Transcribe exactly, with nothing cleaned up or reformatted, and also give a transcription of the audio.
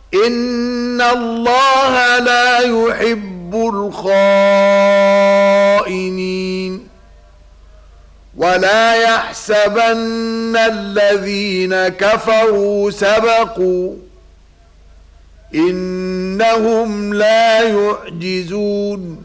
إن الله لا يحب الخائنين ولا يحسبن الذين كفروا سبقوا إنهم لا يعجزون